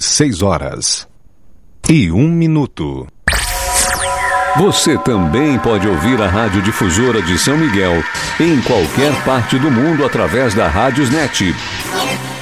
6h01. Você também pode ouvir a Rádio Difusora de São Miguel em qualquer parte do mundo através da Rádiosnet.